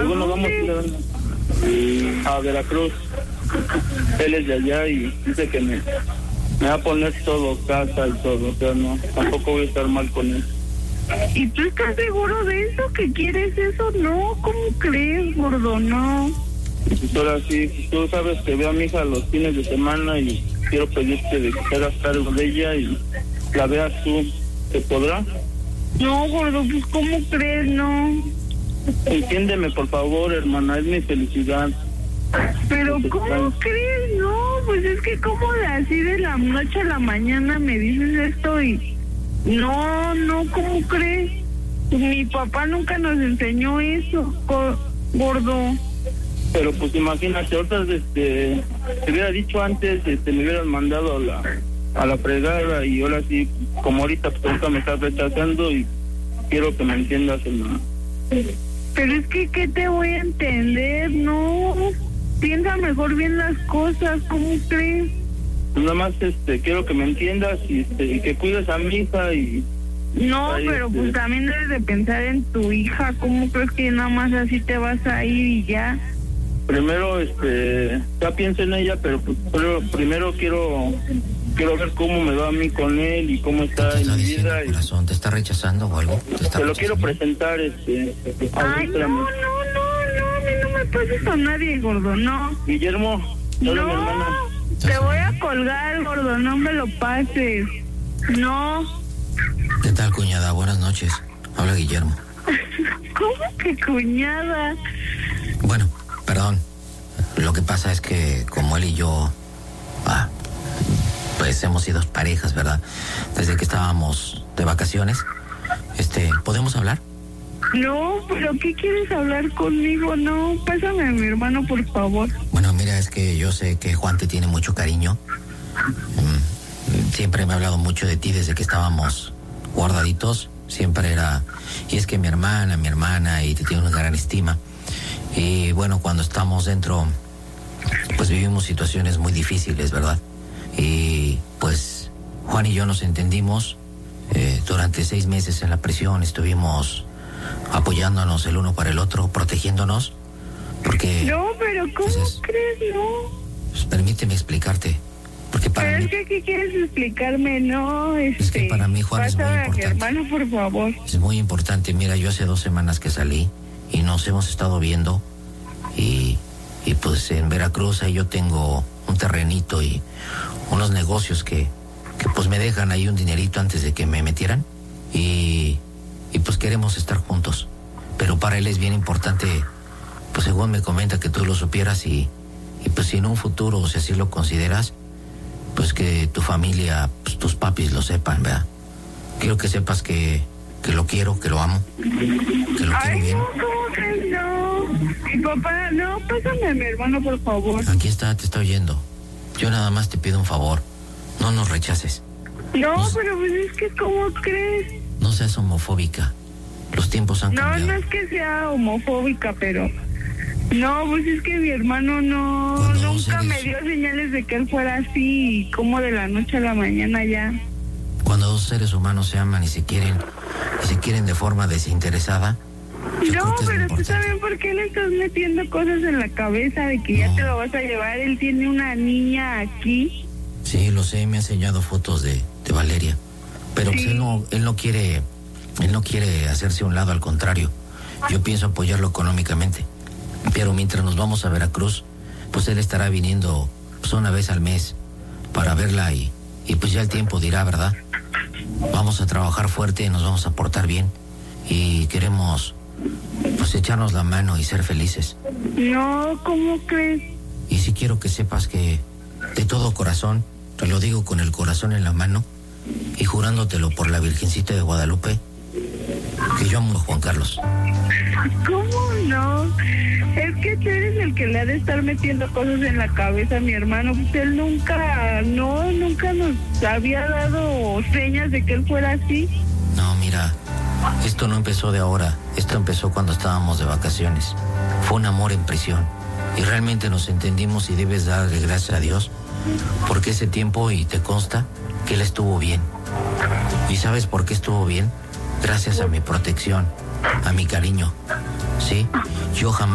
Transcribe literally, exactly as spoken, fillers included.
bueno, vamos a ir a, a Veracruz. Él es de allá y dice que me, me va a poner todo, casa y todo, o sea, no, tampoco voy a estar mal con él. ¿Y tú estás seguro de eso? ¿Que quieres eso? No, ¿cómo crees, gordo? No. Pues ahora sí, tú sabes que veo a mi hija los fines de semana y quiero pedirte de que te hagas cargo de ella y la veas tú. ¿Te podrá? No, gordo, pues ¿cómo crees? No. Entiéndeme, por favor, hermana, es mi felicidad. Pero ¿cómo crees? No, pues es que como de así de la noche a la mañana me dices esto y... No, no, ¿cómo crees? Pues mi papá nunca nos enseñó eso, gordo. Pero pues imagínate, ahorita este, te hubiera dicho antes, este, me hubieran mandado a la, a la fregada y ahora sí, como ahorita pues ahorita me estás rechazando y quiero que me entiendas, hermano. Pero es que, ¿qué te voy a entender? No, piensa mejor bien las cosas, ¿cómo crees? Nada más este, quiero que me entiendas y, este, y que cuides a mi hija y... No, ahí, pero este... pues también debes de pensar en tu hija, ¿cómo crees que nada más así te vas a ir y ya? Primero, este, ya pienso en ella, pero, pues, pero primero quiero quiero ver cómo me va a mí con él y cómo está en mi vida. Y... corazón, ¿te está rechazando o algo? ¿Te, te lo quiero presentar, este... Ay, no, no, no, no, a mí no me pases a nadie, gordo, no. Guillermo, no, mi hermana. Te voy a colgar, gordo, no me lo pases. No. ¿Qué tal, cuñada? Buenas noches. Habla Guillermo. ¿Cómo que cuñada? Bueno, perdón. Lo que pasa es que como él y yo, ah, pues hemos sido parejas, ¿verdad? Desde que estábamos de vacaciones. Este, ¿podemos hablar? No, pero ¿qué quieres hablar conmigo? No, pásame a mi hermano, por favor. Bueno, mira, es que yo sé que Juan te tiene mucho cariño. Mm, siempre me ha hablado mucho de ti desde que estábamos guardaditos. Siempre era... Y es que mi hermana, mi hermana, y te tiene una gran estima. Y bueno, cuando estamos dentro, pues vivimos situaciones muy difíciles, ¿verdad? Y pues Juan y yo nos entendimos. Eh, durante seis meses en la prisión estuvimos... apoyándonos el uno para el otro, protegiéndonos, porque... No, pero ¿cómo pues es, crees? No. Pues permíteme explicarte, porque para pero mí... es que, ¿qué quieres explicarme? No, este... Es que para mí, Juan, es muy importante. A mi hermano, por favor. Es muy importante. Mira, yo hace dos semanas que salí y nos hemos estado viendo y, y pues en Veracruz ahí yo tengo un terrenito y unos negocios que, que pues me dejan ahí un dinerito antes de que me metieran y... y pues queremos estar juntos, pero para él es bien importante, pues según me comenta, que tú lo supieras y, y pues si en un futuro, o si así lo consideras, pues que tu familia, pues tus papis lo sepan, ¿verdad? Quiero que sepas que, que lo quiero, que lo amo, que lo Ay, quiero bien. No, ¿cómo que no? Mi papá, no, pásame a mi hermano, por favor. Aquí está, te está oyendo. Yo nada más te pido un favor, no nos rechaces. No, no pero pues es que, ¿cómo crees? No seas homofóbica. Los tiempos han no, cambiado. No, no es que sea homofóbica, pero... No, pues es que mi hermano no... Cuando nunca me dio señales de que él fuera así y como de la noche a la mañana ya. Cuando dos seres humanos se aman y se quieren, y se quieren de forma desinteresada... No, pero tú sabes por qué le estás metiendo cosas en la cabeza de que no. Ya te lo vas a llevar. Él tiene una niña aquí. Sí, lo sé, me ha enseñado fotos de, de Valeria. Pero sí. pues él no, él no quiere, él no quiere hacerse a un lado, al contrario. Yo pienso apoyarlo económicamente. Pero mientras nos vamos a Veracruz, pues él estará viniendo pues una vez al mes para verla y, y pues ya el tiempo dirá, ¿verdad? Vamos a trabajar fuerte, nos vamos a portar bien y queremos pues echarnos la mano y ser felices. No, ¿cómo crees? Y sí quiero que sepas que de todo corazón, te lo digo con el corazón en la mano, y jurándotelo por la Virgencita de Guadalupe, que yo amo a Juan Carlos. ¿Cómo no? Es que tú eres el que le ha de estar metiendo cosas en la cabeza a mi hermano. Pues él nunca, no, nunca nos había dado señas de que él fuera así. No, mira, esto no empezó de ahora. Esto empezó cuando estábamos de vacaciones. Fue un amor en prisión. Y realmente nos entendimos y debes darle gracias a Dios. Porque ese tiempo, y te consta, que él estuvo bien. ¿Y sabes por qué estuvo bien? Gracias a mi protección, a mi cariño. Sí, yo jamás